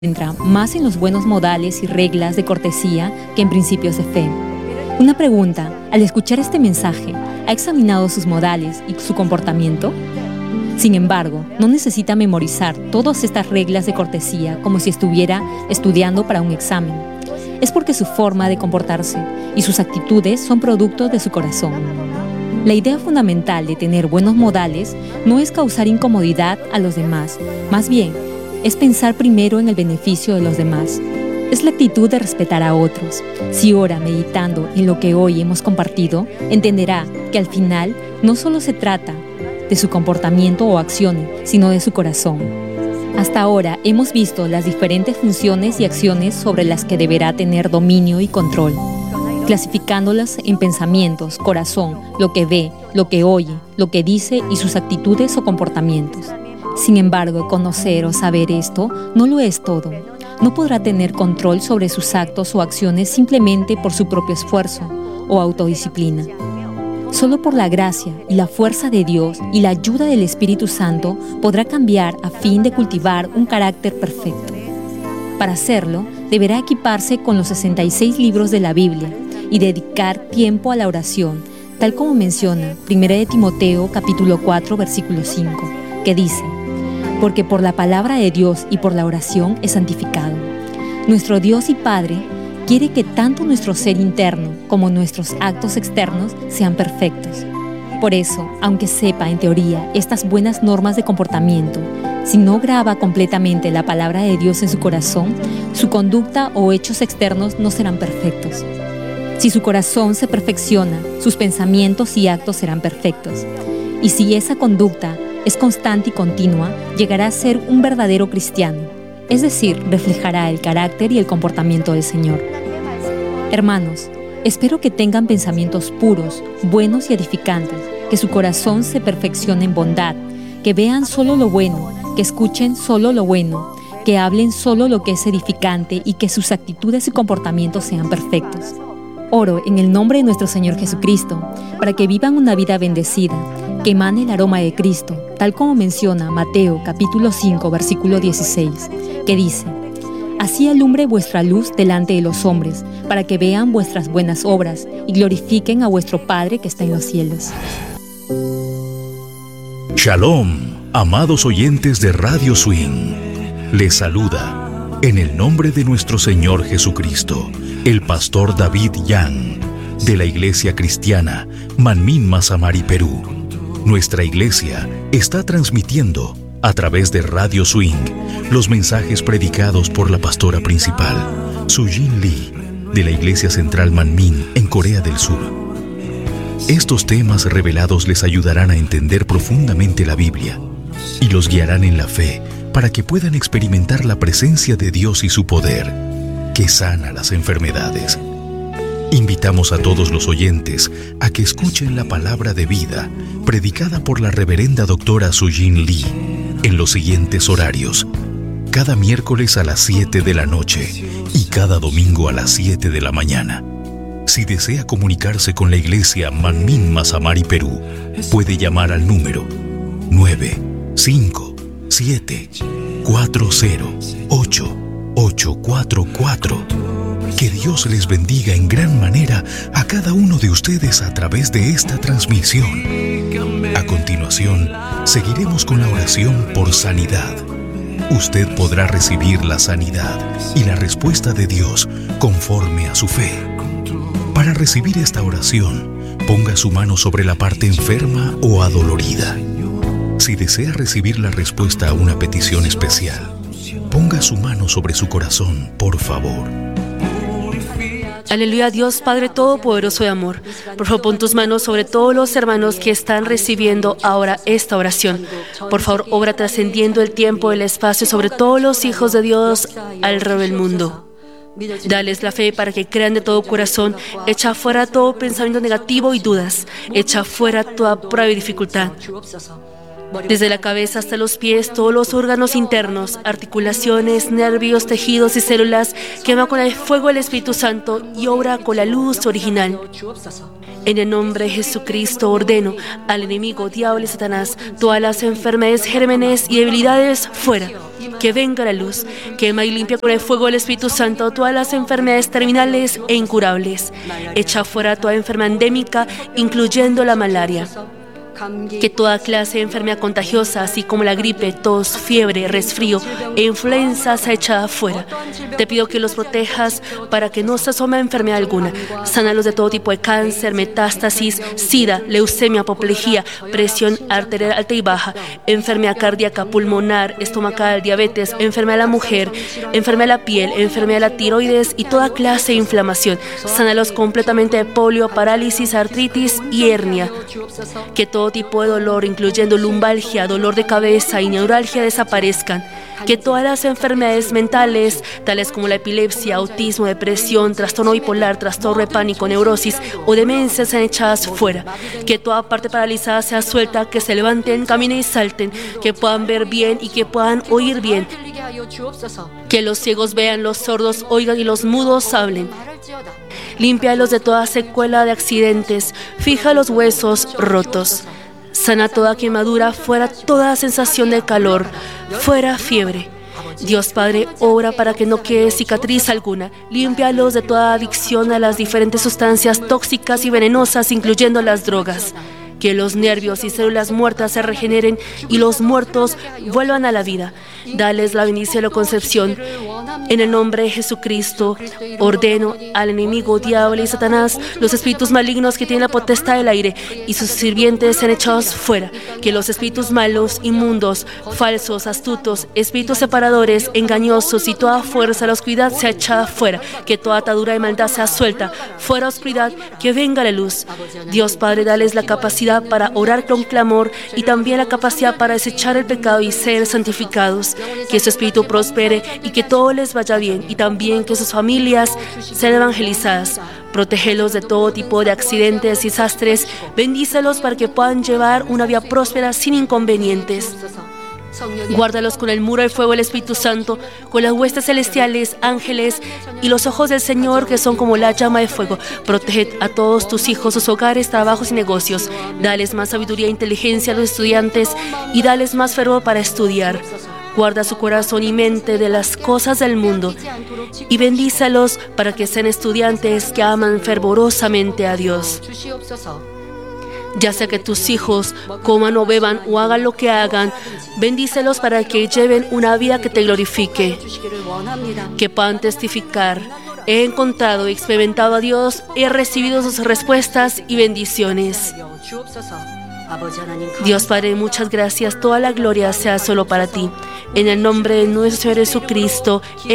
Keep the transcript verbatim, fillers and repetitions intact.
centra más en los buenos modales y reglas de cortesía que en principios de fe. Una pregunta, al escuchar este mensaje, ¿ha examinado sus modales y su comportamiento? Sin embargo, no necesita memorizar todas estas reglas de cortesía como si estuviera estudiando para un examen. Es porque su forma de comportarse y sus actitudes son productos de su corazón. La idea fundamental de tener buenos modales no es causar incomodidad a los demás, más bien, es pensar primero en el beneficio de los demás. Es la actitud de respetar a otros. Si ora meditando en lo que hoy hemos compartido, entenderá que al final no solo se trata de su comportamiento o acciones, sino de su corazón. Hasta ahora hemos visto las diferentes funciones y acciones sobre las que deberá tener dominio y control, clasificándolas en pensamientos, corazón, lo que ve, lo que oye, lo que dice y sus actitudes o comportamientos. Sin embargo, conocer o saber esto no lo es todo. No podrá tener control sobre sus actos o acciones simplemente por su propio esfuerzo o autodisciplina. Solo por la gracia y la fuerza de Dios y la ayuda del Espíritu Santo podrá cambiar a fin de cultivar un carácter perfecto. Para hacerlo, deberá equiparse con los sesenta y seis libros de la Biblia y dedicar tiempo a la oración, tal como menciona primera de Timoteo capítulo cuatro versículo cinco, que dice: porque por la palabra de Dios y por la oración es santificado. Nuestro Dios y Padre quiere que tanto nuestro ser interno como nuestros actos externos sean perfectos. Por eso, aunque sepa en teoría estas buenas normas de comportamiento, si no graba completamente la palabra de Dios en su corazón, su conducta o hechos externos no serán perfectos. Si su corazón se perfecciona, sus pensamientos y actos serán perfectos. Y si esa conducta es constante y continua, llegará a ser un verdadero cristiano, es decir, reflejará el carácter y el comportamiento del Señor. Hermanos, espero que tengan pensamientos puros, buenos y edificantes, que su corazón se perfeccione en bondad, que vean solo lo bueno, que escuchen solo lo bueno, que hablen solo lo que es edificante y que sus actitudes y comportamientos sean perfectos. Oro en el nombre de nuestro Señor Jesucristo, para que vivan una vida bendecida, que emane el aroma de Cristo, tal como menciona Mateo capítulo cinco versículo dieciséis, que dice: así alumbre vuestra luz delante de los hombres, para que vean vuestras buenas obras y glorifiquen a vuestro Padre que está en los cielos. Shalom, amados oyentes de Radio Swing. Les saluda, en el nombre de nuestro Señor Jesucristo, el pastor David Yang, de la Iglesia Cristiana Manmin Masamari, Perú. Nuestra iglesia está transmitiendo, a través de Radio Swing, los mensajes predicados por la pastora principal, Sujin Lee, de la Iglesia Central Manmin en Corea del Sur. Estos temas revelados les ayudarán a entender profundamente la Biblia y los guiarán en la fe para que puedan experimentar la presencia de Dios y su poder, que sana las enfermedades. Invitamos a todos los oyentes a que escuchen la palabra de vida predicada por la reverenda doctora Sujin Lee en los siguientes horarios: cada miércoles a las siete de la noche y cada domingo a las siete de la mañana. Si desea comunicarse con la iglesia Manmin Masamari, Perú, puede llamar al número nueve cinco siete cuatro cero ocho ocho cuatro cuatro. Que Dios les bendiga en gran manera a cada uno de ustedes a través de esta transmisión. A continuación, seguiremos con la oración por sanidad. Usted podrá recibir la sanidad y la respuesta de Dios conforme a su fe. Para recibir esta oración, ponga su mano sobre la parte enferma o adolorida. Si desea recibir la respuesta a una petición especial, ponga su mano sobre su corazón, por favor. Aleluya, Dios Padre Todopoderoso de amor. Por favor, pon tus manos sobre todos los hermanos que están recibiendo ahora esta oración. Por favor, obra trascendiendo el tiempo y el espacio sobre todos los hijos de Dios alrededor del mundo. Dales la fe para que crean de todo corazón. Echa fuera todo pensamiento negativo y dudas. Echa fuera toda prueba y dificultad. Desde la cabeza hasta los pies, todos los órganos internos, articulaciones, nervios, tejidos y células, quema con el fuego del Espíritu Santo y obra con la luz original. En el nombre de Jesucristo ordeno al enemigo, diablo y Satanás, todas las enfermedades, gérmenes y debilidades fuera. Que venga la luz, quema y limpia con el fuego del Espíritu Santo todas las enfermedades terminales e incurables. Echa fuera toda enfermedad endémica, incluyendo la malaria. Que toda clase de enfermedad contagiosa, así como la gripe, tos, fiebre, resfrío e influenza, sea echada afuera. Te pido que los protejas para que no se asome enfermedad alguna. Sánalos de todo tipo de cáncer, metástasis, sida, leucemia, apoplejía, presión arterial alta y baja, enfermedad cardíaca, pulmonar, estomacal, diabetes, enfermedad de la mujer, enfermedad de la piel, enfermedad de la tiroides y toda clase de inflamación. Sánalos completamente de polio, parálisis, artritis y hernia. Que todo tipo de dolor, incluyendo lumbalgia, dolor de cabeza y neuralgia, desaparezcan. Que todas las enfermedades mentales, tales como la epilepsia, autismo, depresión, trastorno bipolar, trastorno de pánico, neurosis o demencia, sean echadas fuera. Que toda parte paralizada sea suelta, que se levanten, caminen y salten, que puedan ver bien y que puedan oír bien. Que los ciegos vean, los sordos oigan y los mudos hablen. Límpialos de toda secuela de accidentes, fija los huesos rotos. Sana toda quemadura, fuera toda sensación de calor, fuera fiebre. Dios Padre, obra para que no quede cicatriz alguna. Límpialos de toda adicción a las diferentes sustancias tóxicas y venenosas, incluyendo las drogas. Que los nervios y células muertas se regeneren y los muertos vuelvan a la vida. Dales la bendición de la concepción. En el nombre de Jesucristo, ordeno al enemigo, diablo y Satanás, los espíritus malignos que tienen la potestad del aire y sus sirvientes sean echados fuera. Que los espíritus malos, inmundos, falsos, astutos, espíritus separadores, engañosos y toda fuerza de la oscuridad sea echada fuera. Que toda atadura de maldad sea suelta. Fuera oscuridad, que venga la luz. Dios Padre, dales la capacidad para orar con clamor y también la capacidad para desechar el pecado y ser santificados. Que su espíritu prospere y que todo les vaya bien, y también que sus familias sean evangelizadas. Protégelos de todo tipo de accidentes y desastres. Bendícelos para que puedan llevar una vida próspera sin inconvenientes. Guárdalos con el muro de fuego del Espíritu Santo, con las huestes celestiales, ángeles y los ojos del Señor que son como la llama de fuego. Protege a todos tus hijos, sus hogares, trabajos y negocios. Dales más sabiduría e inteligencia a los estudiantes y dales más fervor para estudiar. Guarda su corazón y mente de las cosas del mundo y bendícelos para que sean estudiantes que aman fervorosamente a Dios. Ya sea que tus hijos coman o beban o hagan lo que hagan, bendícelos para que lleven una vida que te glorifique, que puedan testificar: he encontrado y experimentado a Dios, he recibido sus respuestas y bendiciones. Dios Padre, muchas gracias. Toda la gloria sea solo para ti. En el nombre de nuestro Señor Jesucristo.